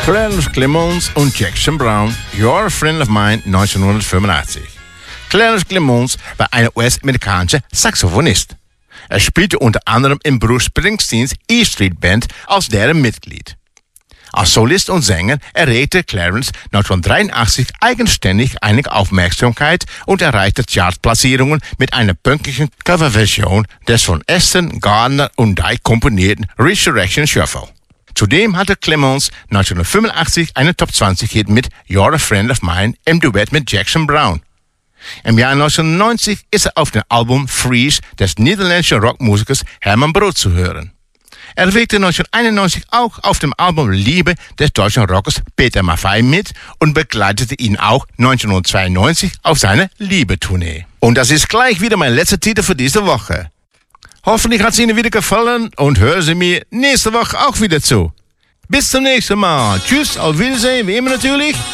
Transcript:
Clarence Clemons und Jackson Browne, You're a Friend of Mine, 1985. Clarence Clemons war ein US-amerikanischer Saxophonist. Er spielte unter anderem in Bruce Springsteens E-Street Band als deren Mitglied. Als Solist und Sänger erregte Clarence 1983 eigenständig einige Aufmerksamkeit und erreichte Chartplatzierungen mit einer pünktlichen Coverversion des von Aston, Gardner und Dyke komponierten Resurrection Shuffle. Zudem hatte Clemons 1985 einen Top-20-Hit mit You're a Friend of Mine im Duett mit Jackson Browne. Im Jahr 1990 ist er auf dem Album Freeze des niederländischen Rockmusikers Herman Brood zu hören. Er wirkte 1991 auch auf dem Album Liebe des deutschen Rockers Peter Maffay mit und begleitete ihn auch 1992 auf seiner Liebe-Tournee. Und das ist gleich wieder mein letzter Titel für diese Woche. Hoffentlich hat es Ihnen wieder gefallen und hören Sie mir nächste Woche auch wieder zu. Bis zum nächsten Mal. Tschüss, auf Wiedersehen, wie immer natürlich.